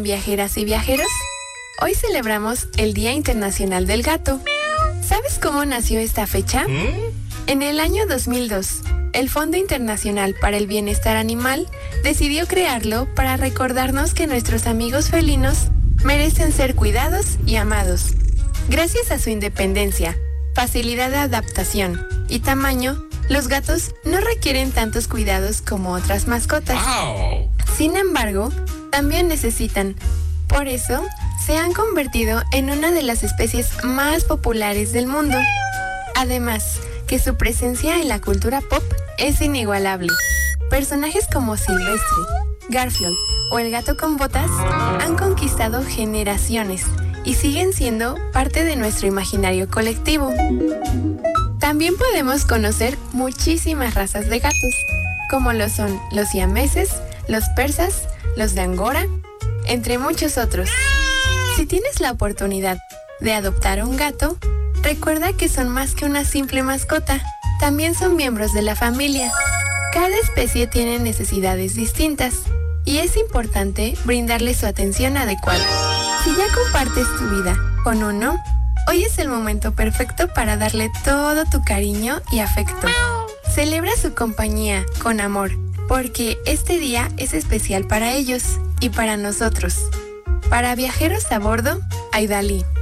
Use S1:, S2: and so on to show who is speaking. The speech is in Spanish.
S1: viajeras y viajeros? Hoy celebramos el Día Internacional del Gato. ¿Sabes cómo nació esta fecha? En el año 2002, el Fondo Internacional para el Bienestar Animal decidió crearlo para recordarnos que nuestros amigos felinos merecen ser cuidados y amados. Gracias a su independencia, facilidad de adaptación y tamaño, los gatos no requieren tantos cuidados como otras mascotas. Sin embargo, también necesitan. Por eso, se han convertido en una de las especies más populares del mundo. Además, que su presencia en la cultura pop es inigualable. Personajes como Silvestre, Garfield o el gato con botas han conquistado generaciones y siguen siendo parte de nuestro imaginario colectivo. También podemos conocer muchísimas razas de gatos, como lo son los siameses, los persas, los de Angora, entre muchos otros. Si tienes la oportunidad de adoptar un gato, recuerda que son más que una simple mascota, también son miembros de la familia. Cada especie tiene necesidades distintas y es importante brindarle su atención adecuada. Si ya compartes tu vida con uno, hoy es el momento perfecto para darle todo tu cariño y afecto. Celebra su compañía con amor, porque este día es especial para ellos y para nosotros. Para Viajeros a Bordo, Aidalí.